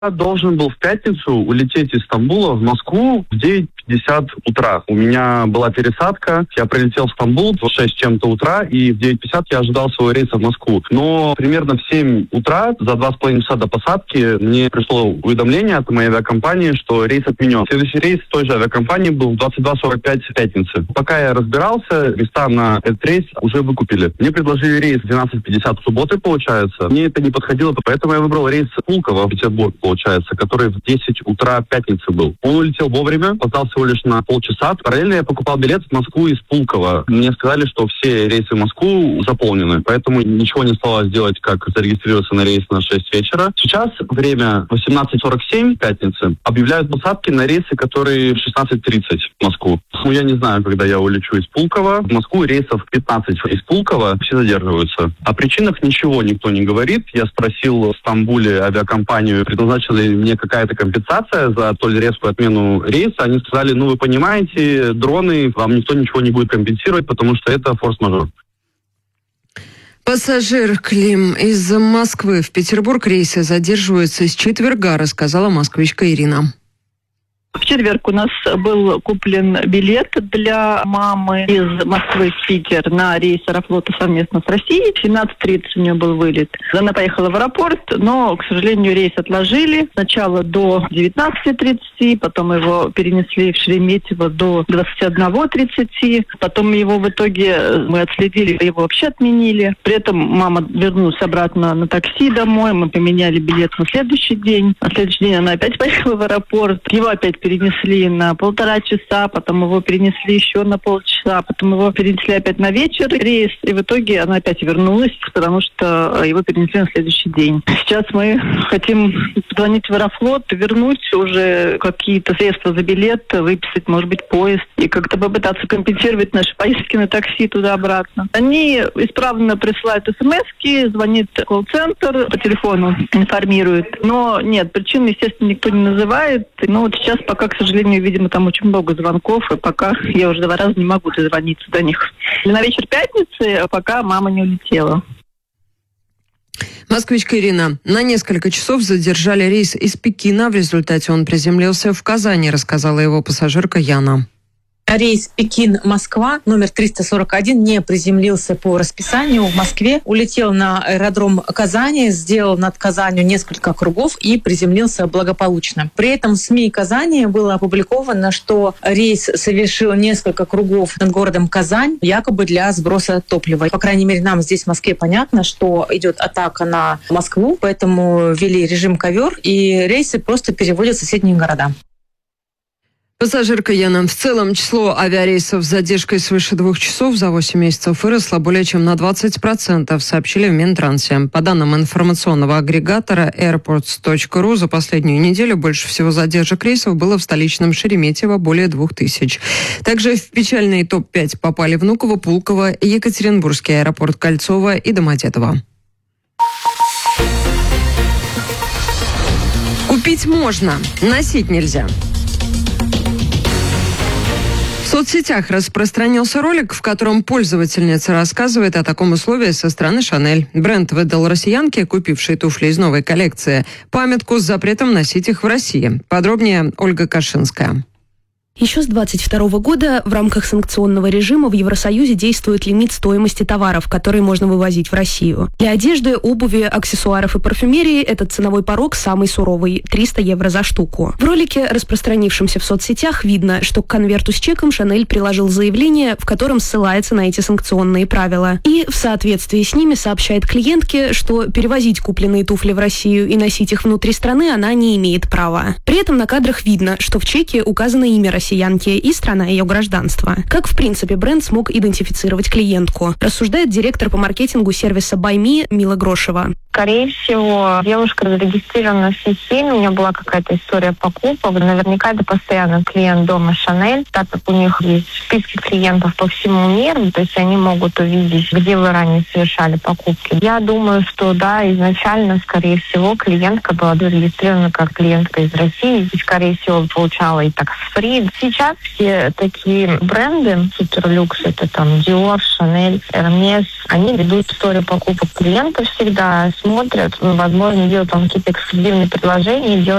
Должен был в пятницу улететь из Стамбула в Москву в 9:50 утра. У меня была пересадка, я прилетел в Стамбул в 6 чем-то утра, и в 9:50 я ожидал своего рейса в Москву. Но примерно в 7 утра, за 2,5 часа до посадки, мне пришло уведомление от моей авиакомпании, что рейс отменен. Следующий рейс той же авиакомпании был в 22:45 в пятницу. Пока я разбирался, места на этот рейс уже выкупили. Мне предложили рейс в 12:50 в субботу, получается. Мне это не подходило, поэтому я выбрал рейс Пулково в Петербург, получается, который в 10 утра пятницы был. Он улетел вовремя, опоздал всего лишь на полчаса. Параллельно я покупал билет в Москву из Пулково. Мне сказали, что все рейсы в Москву заполнены, поэтому ничего не стало сделать, как зарегистрироваться на рейс на 6 вечера. Сейчас время 18:47 пятницы. Объявляют посадки на рейсы, которые в 16:30 в Москву. Ну, я не знаю, когда я улечу из Пулково. В Москву рейсов 15 из Пулково, все задерживаются. О причинах ничего никто не говорит. Я спросил в Стамбуле авиакомпанию, предназначили мне какая-то компенсация за столь резкую отмену рейса. Они сказали, вы понимаете, дроны, вам никто ничего не будет компенсировать, потому что это форс-мажор. Пассажир Клим из Москвы в Петербург рейсы задерживаются с четверга, рассказала москвичка Ирина. В четверг у нас был куплен билет для мамы из Москвы в Питер на рейс Аэрофлота совместно с Россией. В 17:30 у нее был вылет. Она поехала в аэропорт, но, к сожалению, рейс отложили. Сначала до 19:30, потом его перенесли в Шереметьево до 21:30. Потом его в итоге мы отследили, его вообще отменили. При этом мама вернулась обратно на такси домой. Мы поменяли билет на следующий день. На следующий день она опять поехала в аэропорт. Его опять перенесли на 1,5 часа, потом его перенесли еще на полчаса, потом его перенесли опять на вечер рейс, и в итоге она опять вернулась, потому что его перенесли на следующий день. Сейчас мы хотим позвонить в Аэрофлот, вернуть уже какие-то средства за билет, выписать, может быть, поезд, и как-то попытаться компенсировать наши поездки на такси туда-обратно. Они исправно присылают смс-ки, звонит колл-центр, по телефону информирует, но нет, причин, естественно, никто не называет. Но вот сейчас пока, к сожалению, видимо, там очень много звонков, и пока я уже 2 раза не могу дозвониться до них. На вечер пятницы пока мама не улетела. Москвичка Ирина. На несколько часов задержали рейс из Пекина. В результате он приземлился в Казани, рассказала его пассажирка Яна. Рейс Пекин-Москва номер 341 не приземлился по расписанию в Москве. Улетел на аэродром Казани, сделал над Казанью несколько кругов и приземлился благополучно. При этом в СМИ Казани было опубликовано, что рейс совершил несколько кругов над городом Казань, якобы для сброса топлива. По крайней мере, нам здесь в Москве понятно, что идет атака на Москву, поэтому ввели режим ковер, и рейсы просто переводят в соседние города. Пассажирка Яна. В целом число авиарейсов с задержкой свыше 2 часов за 8 месяцев выросло более чем на 20%, сообщили в Минтрансе. По данным информационного агрегатора airports.ru, за последнюю неделю больше всего задержек рейсов было в столичном Шереметьево, более 2000. Также в печальный топ-5 попали Внуково, Пулково, Екатеринбургский аэропорт Кольцово и Домодедово. Купить можно, носить нельзя. В соцсетях распространился ролик, в котором пользовательница рассказывает о таком условии со стороны Шанель. Бренд выдал россиянке, купившей туфли из новой коллекции, памятку с запретом носить их в России. Подробнее Ольга Кашинская. Еще с 2022 года в рамках санкционного режима в Евросоюзе действует лимит стоимости товаров, которые можно вывозить в Россию. Для одежды, обуви, аксессуаров и парфюмерии этот ценовой порог самый суровый – 300 евро за штуку. В ролике, распространившемся в соцсетях, видно, что к конверту с чеком Шанель приложил заявление, в котором ссылается на эти санкционные правила. И в соответствии с ними сообщает клиентке, что перевозить купленные туфли в Россию и носить их внутри страны она не имеет права. При этом на кадрах видно, что в чеке указано имя россиянки и страна ее гражданства. Как, в принципе, бренд смог идентифицировать клиентку, рассуждает директор по маркетингу сервиса Buy Me Мила Грошева. Скорее всего, девушка зарегистрирована в системе, у нее была какая-то история покупок. Наверняка это постоянный клиент дома Шанель, так как у них есть списки клиентов по всему миру, то есть они могут увидеть, где вы ранее совершали покупки. Я думаю, что да, изначально, скорее всего, клиентка была зарегистрирована как клиентка из России, и, скорее всего, получала и такс-фри, Сейчас все такие бренды, суперлюкс, это там Dior, Chanel, Hermes, они ведут историю покупок клиентов всегда, смотрят, возможно, делают там какие-то эксклюзивные предложения, делают